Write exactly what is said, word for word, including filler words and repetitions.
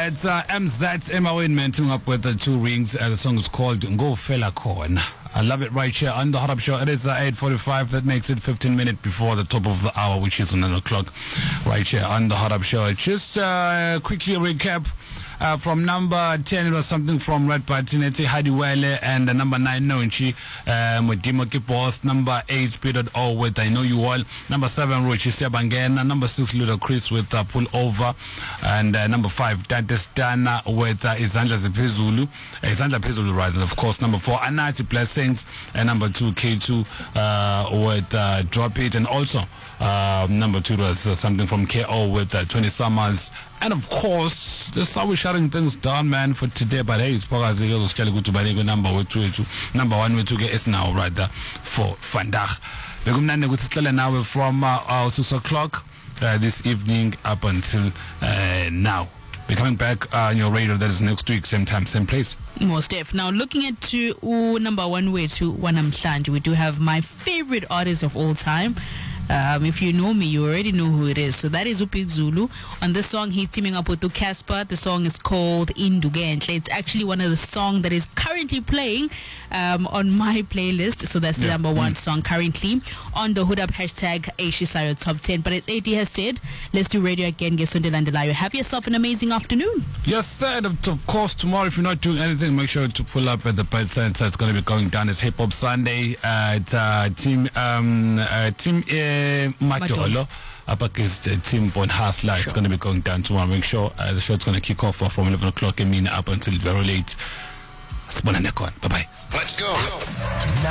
it's uh, M Z M O N man teaming up with the two rings. Uh, the song is called Go Fella Corn. I love it right here on the Hot Up Show. It is uh, eight forty-five. That makes it fifteen minutes before the top of the hour, which is nine o'clock. Right here on the Hot Up Show. Just uh, quickly recap. Uh, from number ten, it was something from Red Patinete, Hadiwele, and uh, number nine, Nonchi, uh, Modimo Kipos. Number eight, Speed dot O with I Know You All. Number seven, Rochi Sebangena. Number six, Ludo Chris with uh, Pull Over. And uh, number five, Dantestana with uh, Izandla Zepezulu. Uh, Izandla Pezulu, right? And of course, number four, Anati Blessings. And number two, K two uh, with uh, Drop It. And also, uh, number two was uh, something from K O with uh, twenty Summers. And of course, that's how we're shutting things down, man, for today. But hey, it's probably to number one, two, number one, we took it now, right there for Fandag. We're now from uh, uh, six o'clock uh, this evening up until uh, now. We're coming back uh, on your radio. That is next week, same time, same place. Most def. Now, looking at to uh, number one way to Wanamhlanje, we do have my favorite artist of all time. Um, if you know me, you already know who it is. So that is Upik Zulu. On this song, he's teaming up with Casper. The song is called Indugentle. It's actually one of the songs that is currently playing um, on my playlist. So that's the yeah. number one mm. song currently on the Hood Up hashtag Ashisayo Top ten. But it's eighty has said, let's do radio again. Get Sundelandelayo. Have yourself an amazing afternoon. Yes, sir. And of course, tomorrow, if you're not doing anything, make sure to pull up at the Pet Center. It's going to be going down as Hip Hop Sunday. Uh, it's uh, team, um, uh, team, uh, Matolo up against the team Bon Hasla. Sure. It's going to be going down tomorrow. Make sure uh, the show's going to kick off from eleven o'clock and mean up until very late. Bye bye. Let's go.